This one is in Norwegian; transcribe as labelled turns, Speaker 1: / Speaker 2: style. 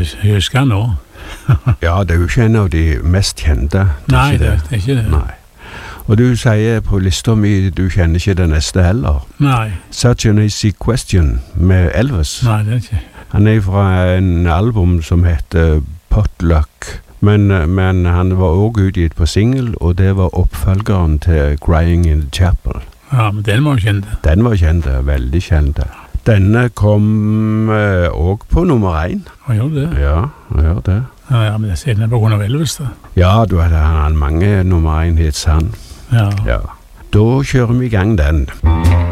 Speaker 1: husker nå.
Speaker 2: Ja, det er jo ikke en av de mest kjente.
Speaker 1: Nei, det er ikke det.
Speaker 2: Nei. Og du sier på lista mi, du kjenner ikke det neste heller.
Speaker 1: Nei.
Speaker 2: Such an Easy Question med Elvis.
Speaker 1: Nei, det er ikke.
Speaker 2: Han er fra en album som heter Potluck. Men han var også utgitt på single, og det var oppfølgeren til Crying in the Chapel.
Speaker 1: Ja, men den var kjent.
Speaker 2: Den var kjent, veldig kjent. Denne kom også på nummer 1.
Speaker 1: Hva gjør det?
Speaker 2: Ja, han gjør det.
Speaker 1: Ja, men det er siden på grunn av Elvis, da.
Speaker 2: Ja, du hadde mange nummer 1 hits, han.
Speaker 1: Ja.
Speaker 2: Ja. Da kjører vi i gang den.